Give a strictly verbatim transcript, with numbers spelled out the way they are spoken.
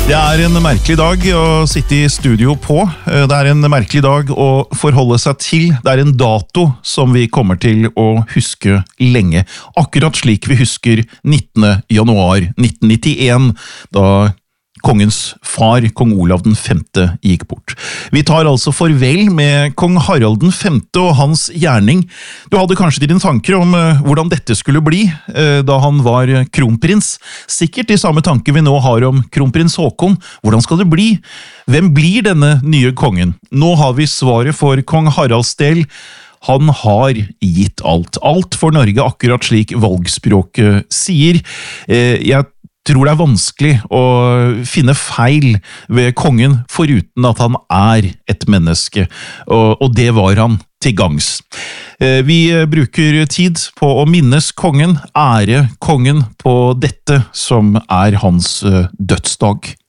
Det er en merkelig dag å sitte i studio på. Det er en merkelig dag å forholde seg til. Det er en dato som vi kommer til å huske lenge. Akkurat slik vi husker nittende januar nitten nittien, da kongens far, kong Olav den femte, gikk bort. Vi tar altså farvel med kong Harald den femte og hans gjerning. Du hadde kanskje dine tanker om uh, hvordan dette skulle bli uh, da han var kronprins. Sikkert de samme tanker vi nå har om kronprins Håkon. Hvordan skal det bli? Hvem blir denne nye kongen? Nå har vi svaret for kong Haralds del. Han har gitt alt. Alt for Norge, akkurat slik valgspråket sier. Uh, jeg tror det er vanskelig å finne feil ved kongen, foruten at han er et menneske, og, og det var han til gangs. Vi bruker tid på å minnes kongen, ære kongen på dette som er hans dødsdag.